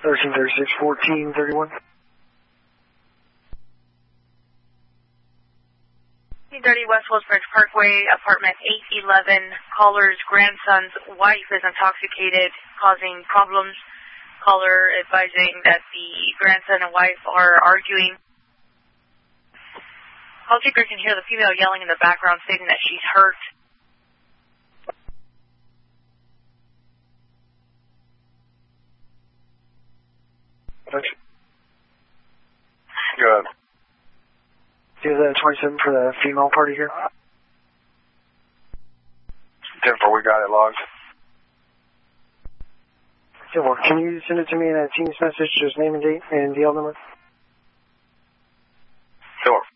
1336, 1431. 30 West West Bridge Parkway, apartment 811. Caller's grandson's wife is intoxicated, causing problems. Caller advising that the grandson and wife are arguing. Call seeker can hear the female yelling in the background, stating that she's hurt. Good. Do the 27 for the female party here. 10-4, we got it logged. Yeah, well, can you send it to me in a Teams message, just name and date and DL number? Sure.